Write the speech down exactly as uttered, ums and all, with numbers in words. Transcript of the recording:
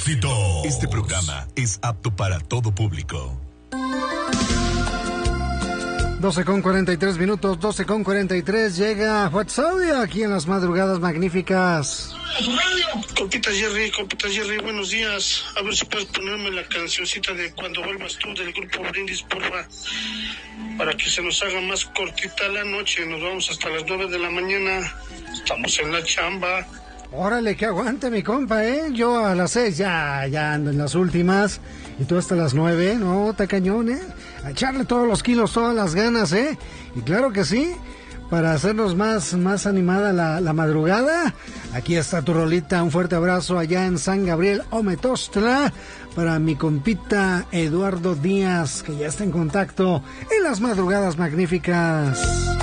propósito. Este programa es apto para todo público. doce con cuarenta y tres minutos, doce con cuarenta y tres, llega WhatsApp aquí en las madrugadas magníficas. Compita Jerry, compita Jerry, buenos días. A ver si puedes ponerme la cancioncita de Cuando Vuelvas Tú del grupo Brindis, porfa, para que se nos haga más cortita la noche. Nos vamos hasta las nueve de la mañana. Estamos en la chamba. Órale, que aguante mi compa, ¿eh? Yo a las seis ya, ya ando en las últimas. Y tú hasta las nueve, no, está cañón, ¿eh? A echarle todos los kilos, todas las ganas, ¿eh? Y claro que sí, para hacernos más, más animada la, la madrugada. Aquí está tu rolita, un fuerte abrazo allá en San Gabriel, Ometostla, para mi compita Eduardo Díaz, que ya está en contacto en las madrugadas magníficas.